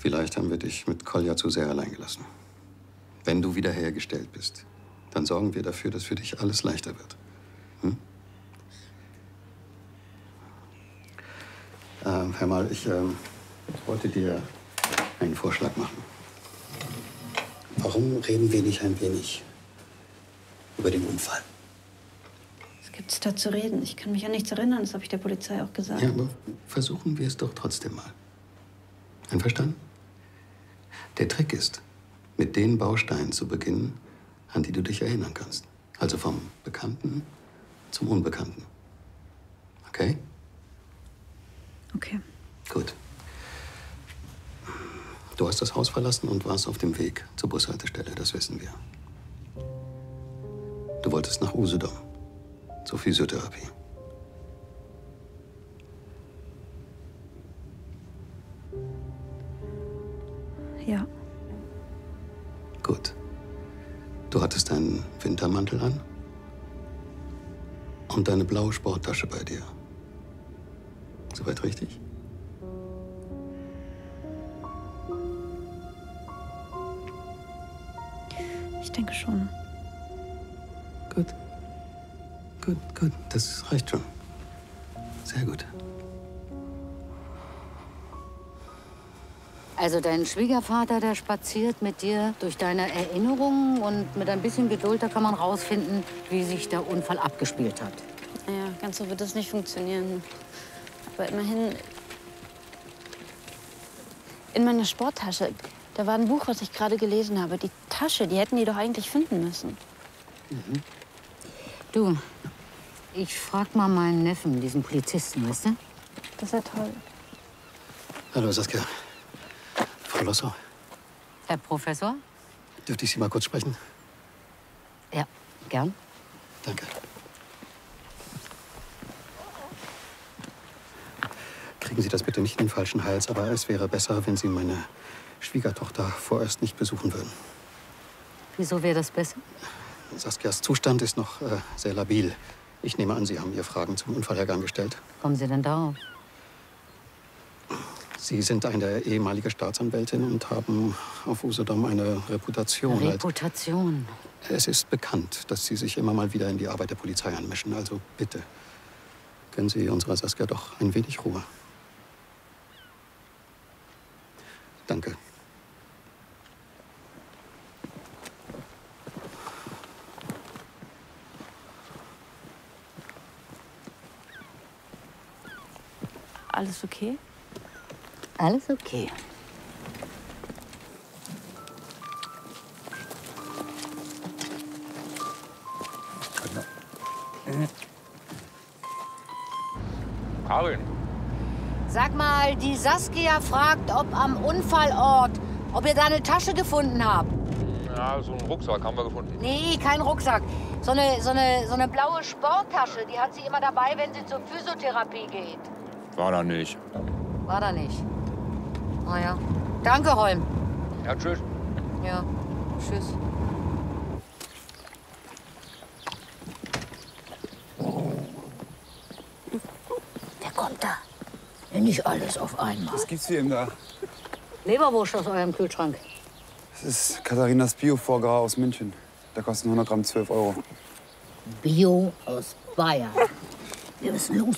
Vielleicht haben wir dich mit Kolja zu sehr allein gelassen. Wenn du wiederhergestellt bist, dann sorgen wir dafür, dass für dich alles leichter wird. Hm? Herr Mal, ich wollte dir einen Vorschlag machen. Warum reden wir nicht ein wenig über den Unfall? Was gibt's da zu reden? Ich kann mich an nichts erinnern, das habe ich der Polizei auch gesagt. Ja, aber versuchen wir es doch trotzdem mal. Einverstanden? Der Trick ist, mit den Bausteinen zu beginnen, an die du dich erinnern kannst. Also vom Bekannten zum Unbekannten. Okay? Okay. Gut. Du hast das Haus verlassen und warst auf dem Weg zur Bushaltestelle, das wissen wir. Du wolltest nach Usedom, zur Physiotherapie. Ja. Gut. Du hattest deinen Wintermantel an und deine blaue Sporttasche bei dir. Soweit richtig? Ich denke schon. Gut. Gut, gut. Das reicht schon. Sehr gut. Also dein Schwiegervater, der spaziert mit dir durch deine Erinnerungen und mit ein bisschen Geduld, da kann man rausfinden, wie sich der Unfall abgespielt hat. Naja, ganz so wird das nicht funktionieren. Aber immerhin, in meiner Sporttasche, da war ein Buch, was ich gerade gelesen habe. Die Tasche, die hätten die doch eigentlich finden müssen. Mhm. Du, ich frag mal meinen Neffen, diesen Polizisten, weißt du? Das ist ja toll. Hallo, Saskia. Frau Lossow, Herr Professor? dürfte ich Sie mal kurz sprechen? Ja, gern. Danke. Kriegen Sie das bitte nicht in den falschen Hals, aber es wäre besser, wenn Sie meine Schwiegertochter vorerst nicht besuchen würden. Wieso wäre das besser? Saskias Zustand ist noch sehr labil. Ich nehme an, Sie haben ihr Fragen zum Unfallhergang gestellt. Kommen Sie denn darauf? Sie sind eine ehemalige Staatsanwältin und haben auf Usedom eine Reputation. Reputation? Es ist bekannt, dass Sie sich immer mal wieder in die Arbeit der Polizei einmischen. Also bitte, gönnen Sie unserer Saskia doch ein wenig Ruhe. Danke. Alles okay? Alles okay. Karin. Sag mal, die Saskia fragt, ob am Unfallort, ob ihr da eine Tasche gefunden habt. Ja, so einen Rucksack haben wir gefunden. Nee, kein Rucksack. So eine blaue Sporttasche, die hat sie immer dabei, wenn sie zur Physiotherapie geht. War da nicht. War da nicht. Na ja. Danke, Holm. Ja, tschüss. Ja, tschüss. Der kommt da. Ja, nicht alles auf einmal. Was gibt's für ihn da? Leberwurst aus eurem Kühlschrank. Das ist Katharinas Bio-Foie-Gras aus München. Da kosten 100 Gramm 12 Euro. Bio aus Bayern. Wir müssen los.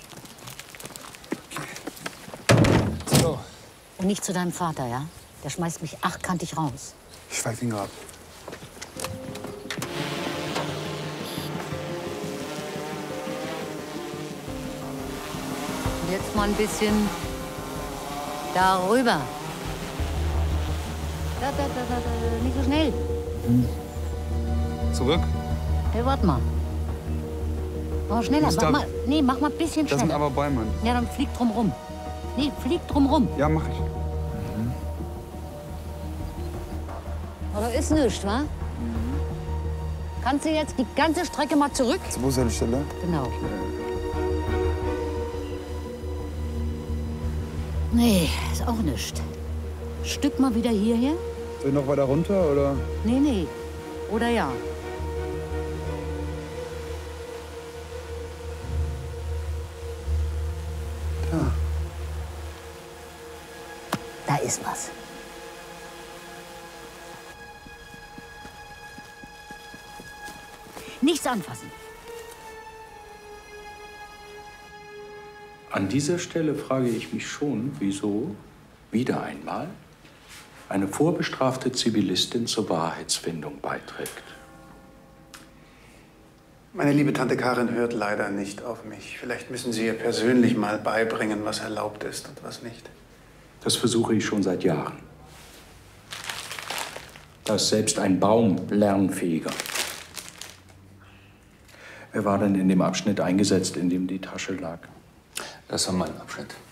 So. Und nicht zu deinem Vater, ja? Der schmeißt mich achtkantig raus. Ich schweig ihn grad. Und jetzt mal ein bisschen darüber. Nicht so schnell. Zurück? Hey, warte mal. Mach mal schneller. Gustav, Mach mal ein bisschen Das sind schneller. aber Bäume. Ja, dann flieg drum rum. Nee, flieg drum rum. Ja, mach ich. Aber ist nichts, wa? Kannst du jetzt die ganze Strecke mal zurück? Zur Bushaltestelle? Genau. Nee, ist auch nichts. Stück mal wieder hierher? Soll ich noch weiter runter, oder? Nee, nee. Oder ja. Da. Da ist was. Nichts anfassen. An dieser Stelle frage ich mich schon, wieso wieder einmal eine vorbestrafte Zivilistin zur Wahrheitsfindung beiträgt. Meine liebe Tante Karin hört leider nicht auf mich. Vielleicht müssen Sie ihr persönlich mal beibringen, was erlaubt ist und was nicht. Das versuche ich schon seit Jahren. Da ist selbst ein Baum lernfähiger. Wer war denn in dem Abschnitt eingesetzt, in dem die Tasche lag? Das war mein Abschnitt.